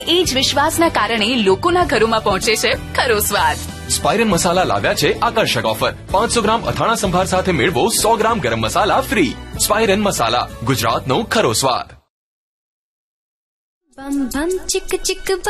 એ જ વિશ્વાસના કારણે લોકોના ઘરોમાં પહોંચે છે ખરો સ્વાદ. સ્પાઇરન મસાલા લાવ્યા છે આકર્ષક ઓફર. 500 ગ્રામ અથાણા સંભાર સાથે મેળવો 100 ગ્રામ ગરમ મસાલા ફ્રી. સ્પાઇરન મસાલા, ગુજરાતનો ખરો સ્વાદ. બમ બમ ચિક ચિક